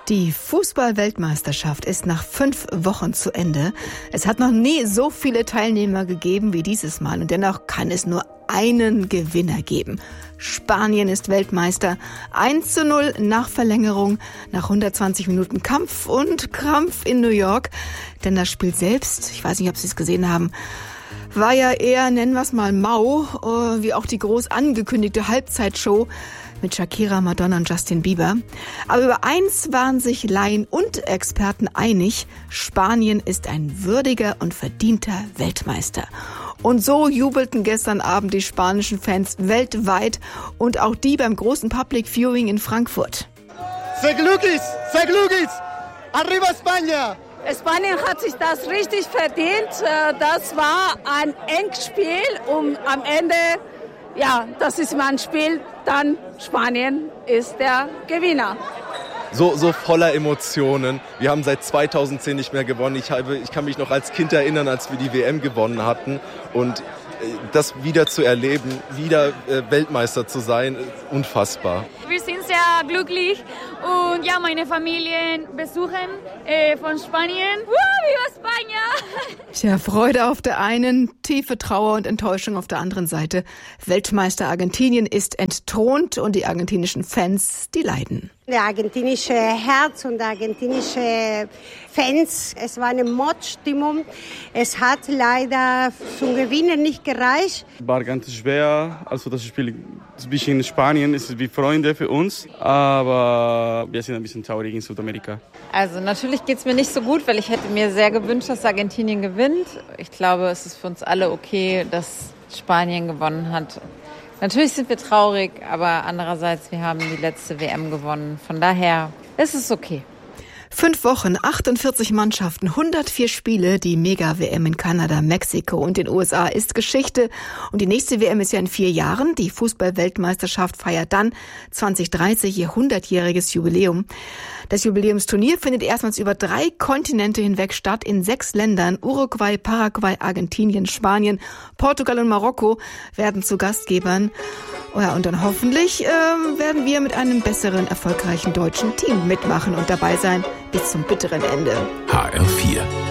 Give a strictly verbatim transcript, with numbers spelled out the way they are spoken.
Die Fußball-Weltmeisterschaft ist nach fünf Wochen zu Ende. Es hat noch nie so viele Teilnehmer gegeben wie dieses Mal. Und dennoch kann es nur einen Gewinner geben. Spanien ist Weltmeister. eins zu null nach Verlängerung, nach hundertzwanzig Minuten Kampf und Krampf in New York. Denn das Spiel selbst, ich weiß nicht, ob Sie es gesehen haben, war ja eher, nennen wir es mal, mau, wie auch die groß angekündigte Halbzeitshow mit Shakira, Madonna und Justin Bieber. Aber über eins waren sich Laien und Experten einig: Spanien ist ein würdiger und verdienter Weltmeister. Und so jubelten gestern Abend die spanischen Fans weltweit und auch die beim großen Public Viewing in Frankfurt. Segluquis, Segluquis, arriba España! Spanien hat sich das richtig verdient. Das war ein Endspiel und am Ende, ja, das ist mal ein Spiel, dann Spanien ist der Gewinner. So, so voller Emotionen. Wir haben seit zweitausendzehn nicht mehr gewonnen. Ich, habe, ich kann mich noch als Kind erinnern, als wir die W M gewonnen hatten. Und das wieder zu erleben, wieder äh, Weltmeister zu sein, unfassbar. Wir sind sehr glücklich und ja, meine Familien besuchen äh, von Spanien. Uh, viva España! Tja, Freude auf der einen, tiefe Trauer und Enttäuschung auf der anderen Seite. Weltmeister Argentinien ist entthront und die argentinischen Fans, die leiden. Der argentinische Herz und argentinische Fans, es war eine Mordstimmung. Es hat leider zum Gewinnen nicht gereicht. War ganz schwer, also das Spiel zwischen Spanien ist wie Freunde für uns, aber wir sind ein bisschen traurig in Südamerika. Also natürlich geht es mir nicht so gut, weil ich hätte mir sehr gewünscht, dass Argentinien gewinnt. Ich glaube, es ist für uns alle okay, dass Spanien gewonnen hat. Natürlich sind wir traurig, aber andererseits, wir haben die letzte W M gewonnen. Von daher ist es okay. Fünf Wochen, achtundvierzig Mannschaften, hundertvier Spiele. Die Mega-W M in Kanada, Mexiko und den U S A ist Geschichte. Und die nächste W M ist ja in vier Jahren. Die Fußball-Weltmeisterschaft feiert dann zwanzig dreißig ihr hundertjähriges Jubiläum. Das Jubiläumsturnier findet erstmals über drei Kontinente hinweg statt, in sechs Ländern. Uruguay, Paraguay, Argentinien, Spanien, Portugal und Marokko werden zu Gastgebern. Oh ja, und dann hoffentlich äh, werden wir mit einem besseren, erfolgreichen deutschen Team mitmachen und dabei sein bis zum bitteren Ende. H R vier